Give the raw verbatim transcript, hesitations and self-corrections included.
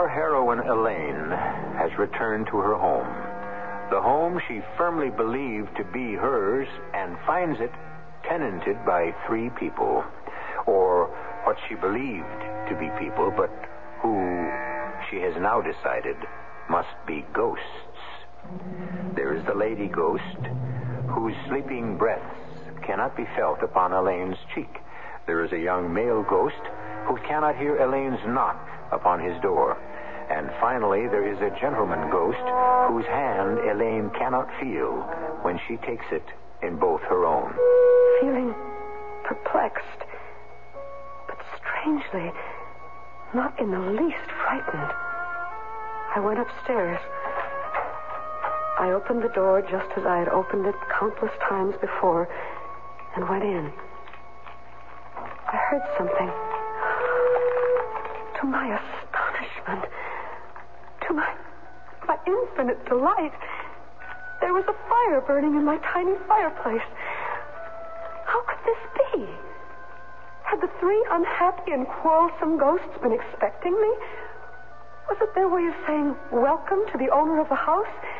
Our heroine, Elaine, has returned to her home. The home she firmly believed to be hers and finds it tenanted by three people. Or what she believed to be people, but who she has now decided must be ghosts. There is the lady ghost, whose sleeping breaths cannot be felt upon Elaine's cheek. There is a young male ghost who cannot hear Elaine's knock upon his door. And finally, there is a gentleman ghost whose hand Elaine cannot feel when she takes it in both her own. Feeling perplexed, but strangely not in the least frightened, I went upstairs. I opened the door just as I had opened it countless times before and went in. I heard something. To my astonishment, to my, my infinite delight, there was a fire burning in my tiny fireplace. How could this be? Had the three unhappy and quarrelsome ghosts been expecting me? Was it their way of saying welcome to the owner of the house?